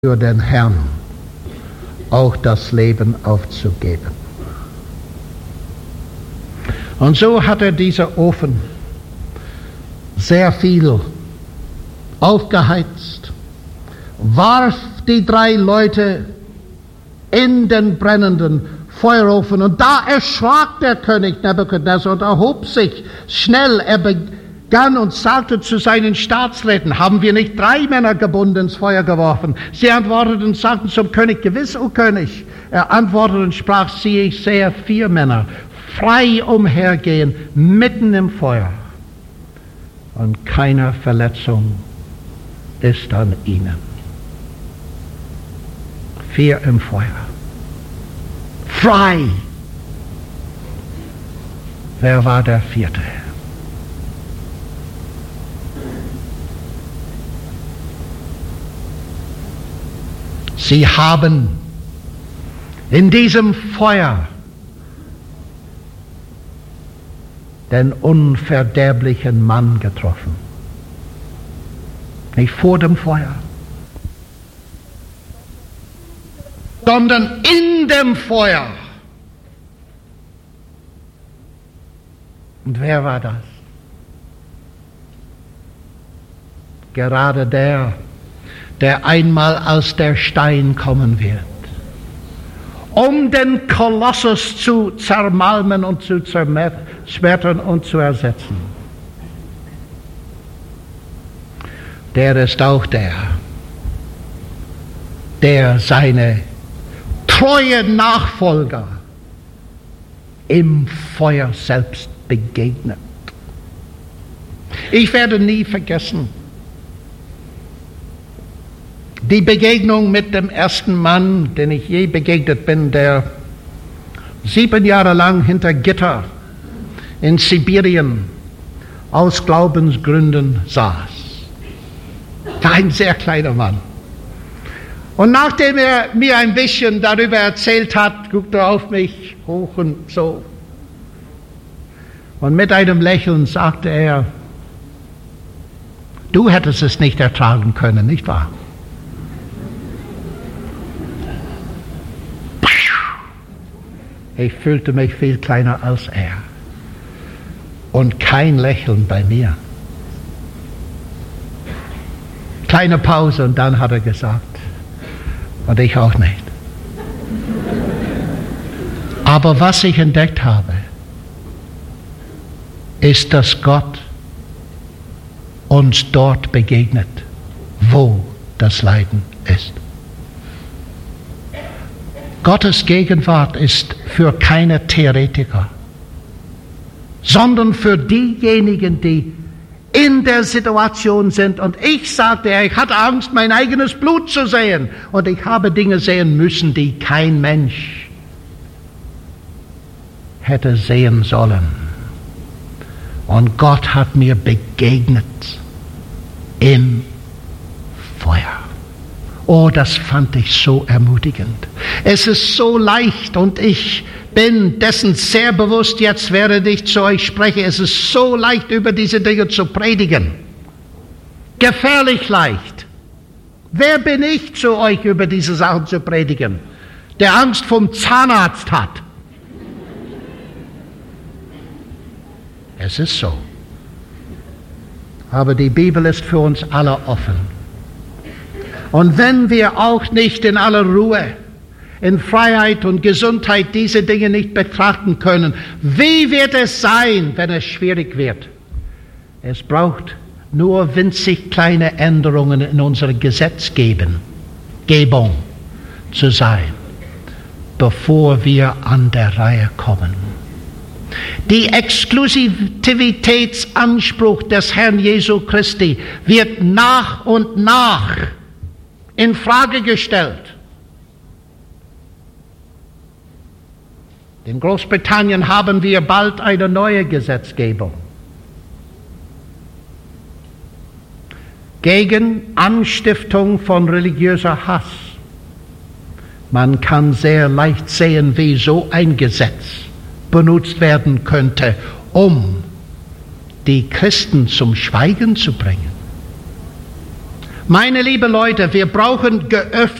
für den Herrn auch das Leben aufzugeben. Und so hatte dieser Ofen sehr viel aufgeheizt, warf die 3 Leute in den brennenden Feuerofen, und da erschrak der König Nebukadnezar und erhob sich schnell. Er begann und sagte zu seinen Staatsräten: Haben wir nicht 3 Männer gebunden ins Feuer geworfen? Sie antworteten und sagten zum König: Gewiss, o König. Er antwortete und sprach: Siehe, ich sehe 4 Männer frei umhergehen mitten im Feuer, und keine Verletzung ist an ihnen. 4 im Feuer. Frei. Wer war der 4.? Sie haben in diesem Feuer den unverderblichen Mann getroffen. Nicht vor dem Feuer, sondern in dem Feuer. Und wer war das? Gerade der einmal als der Stein kommen wird, um den Kolossus zu zermalmen und zu zerschmettern und zu ersetzen. Der ist auch der seine treue Nachfolger im Feuer selbst begegnet. Ich werde nie vergessen die Begegnung mit dem ersten Mann, den ich je begegnet bin, der 7 Jahre lang hinter Gitter in Sibirien aus Glaubensgründen saß. War ein sehr kleiner Mann. Und nachdem er mir ein bisschen darüber erzählt hat, guckte er auf mich hoch und so. Und mit einem Lächeln sagte er: Du hättest es nicht ertragen können, nicht wahr? Ich fühlte mich viel kleiner als er. Und kein Lächeln bei mir. Kleine Pause, und dann hat er gesagt: Und ich auch nicht. Aber was ich entdeckt habe, ist, dass Gott uns dort begegnet, wo das Leiden ist. Gottes Gegenwart ist für keine Theoretiker, sondern für diejenigen, die in der Situation sind. Und ich sagte, ich hatte Angst, mein eigenes Blut zu sehen. Und ich habe Dinge sehen müssen, die kein Mensch hätte sehen sollen. Und Gott hat mir begegnet im Feuer. Oh, das fand ich so ermutigend. Es ist so leicht, und ich bin dessen sehr bewusst, jetzt während ich zu euch spreche. Es ist so leicht, über diese Dinge zu predigen. Gefährlich leicht. Wer bin ich, zu euch über diese Sachen zu predigen, der Angst vom Zahnarzt hat? Es ist so. Aber die Bibel ist für uns alle offen. Und wenn wir auch nicht in aller Ruhe, in Freiheit und Gesundheit diese Dinge nicht betrachten können, wie wird es sein, wenn es schwierig wird? Es braucht nur winzig kleine Änderungen in unserer Gesetzgebung zu sein, bevor wir an der Reihe kommen. Die Exklusivitätsanspruch des Herrn Jesu Christi wird nach und nach in Frage gestellt. In Großbritannien haben wir bald eine neue Gesetzgebung gegen Anstiftung von religiöser Hass. Man kann sehr leicht sehen, wie so ein Gesetz benutzt werden könnte, um die Christen zum Schweigen zu bringen. Meine lieben Leute, wir brauchen geöffnet